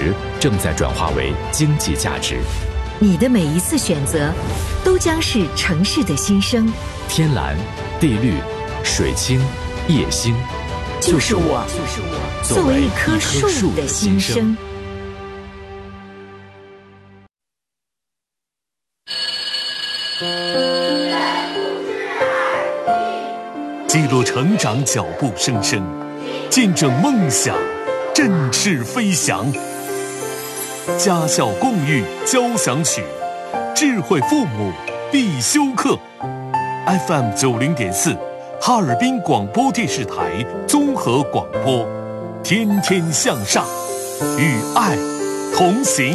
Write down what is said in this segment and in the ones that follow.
值正在转化为经济价值。 你的每一次选择，都将是城市的新生。 天蓝、地绿、水清、夜星， 就是我作为一棵树的心声。 记录成长脚步声声，见证梦想振翅飞翔。家校共育交响曲，智慧父母必修课。FM 90.4，哈尔滨广播电视台综合广播，天天向上，与爱同行，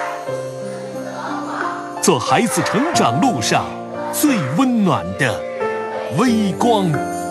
做孩子成长路上最温暖的微光。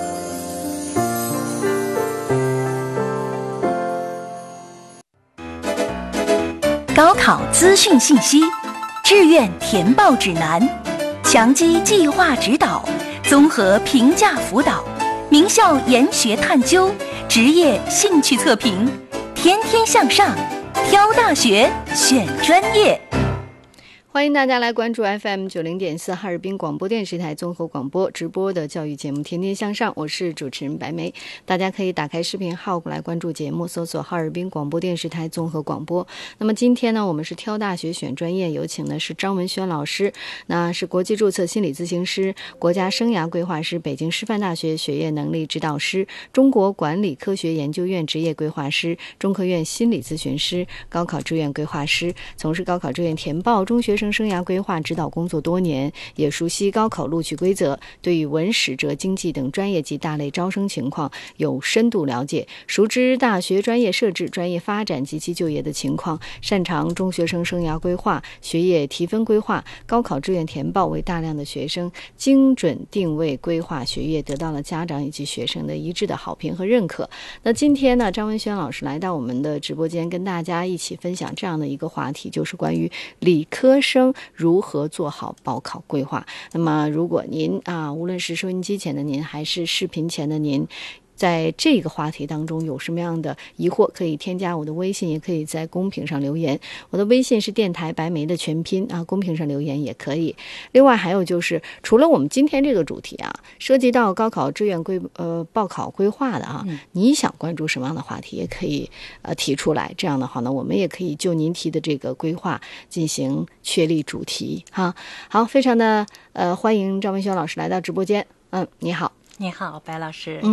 高考资讯信息，志愿填报指南，强基计划指导，综合评价辅导，名校研学探究，职业兴趣测评，天天向上，挑大学，选专业。 欢迎大家来关注 FM 90.4哈尔滨广播电视台综合广播直播的教育节目《天天向上》，我是主持人白梅。大家可以打开视频号来关注节目，搜索哈尔滨广播电视台综合广播。那么今天呢，我们是挑大学选专业，有请的是张文轩老师，那是国际注册心理咨询师、国家生涯规划师、北京师范大学学业能力指导师、中国管理科学研究院职业规划师、中科院心理咨询师、高考志愿规划师，从事高考志愿填报、中学生涯规划指导工作多年，也熟悉高考录取规则，对于文史哲经济等专业及大类招生情况有深度了解，熟知大学专业设置、专业发展及其就业的情况，擅长中学生生涯规划、学业提分规划、高考志愿填报，为大量的学生精准定位规划学业，得到了家长以及学生的一致的好评和认可。那今天呢，张文轩老师来到我们的直播间，跟大家一起分享这样的一个话题，就是关于理科生如何做好报考规划。那么如果您无论是收音机前的您还是视频前的您，在这个话题当中有什么样的疑惑，可以添加我的微信，也可以在公屏上留言。我的微信是电台白梅的全拼公屏上留言也可以。另外还有就是，除了我们今天这个主题涉及到高考志愿报考规划的你想关注什么样的话题，也可以提出来。这样的话呢，我们也可以就您提的这个规划进行确立主题好，非常的欢迎张文轩老师来到直播间。你好。 你好，白老师。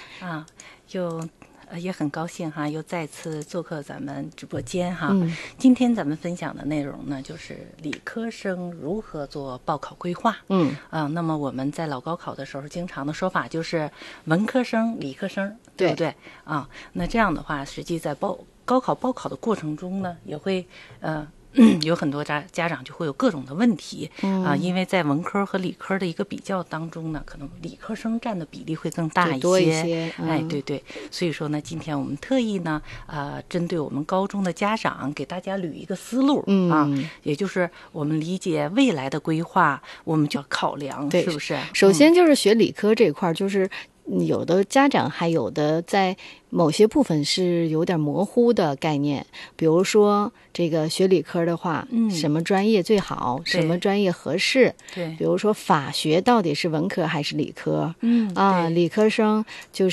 也很高兴又再次做客咱们直播间今天咱们分享的内容呢，就是理科生如何做报考规划。那么我们在老高考的时候，经常的说法就是文科生、理科生，对不对那这样的话，实际在高考报考的过程中呢，也会有很多家长就会有各种的问题因为在文科和理科的一个比较当中呢，可能理科生占的比例会更大一些， 多一些对，所以说呢，今天我们特意呢针对我们高中的家长，给大家捋一个思路也就是我们理解未来的规划，我们就要考量，是不是？ 首先就是学理科这块，就是有的家长还有的在某些部分是有点模糊的概念，比如说这个学理科的话什么专业最好，什么专业合适， 对， 比如说法学到底是文科还是理科理科生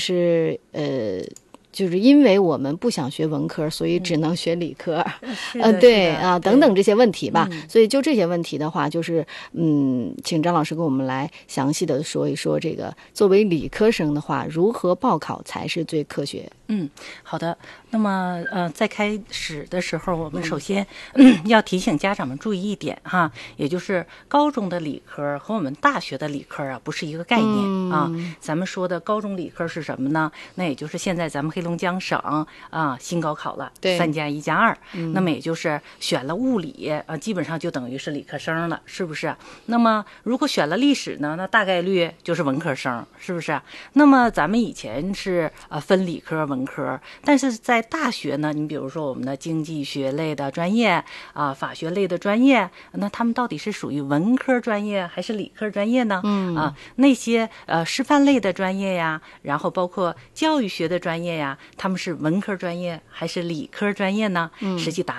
就是因为我们不想学文科，所以只能学理科对等等这些问题吧所以就这些问题的话，就是请张老师跟我们来详细的说一说，这个作为理科生的话，如何报考才是最科学。 好的。那么在开始的时候，我们首先要提醒家长们注意一点也就是高中的理科和我们大学的理科不是一个概念咱们说的高中理科是什么呢？那也就是现在咱们黑龙江省新高考了3+1+2那么也就是选了物理基本上就等于是理科生了，是不是？那么如果选了历史呢，那大概率就是文科生，是不是？那么咱们以前是分理科文科，但是在大学呢，你比如说我们的经济学类的专业法学类的专业，那他们到底是属于文科专业还是理科专业呢？那些师范类的专业呀，然后包括教育学的专业呀，他们是文科专业还是理科专业呢？实际答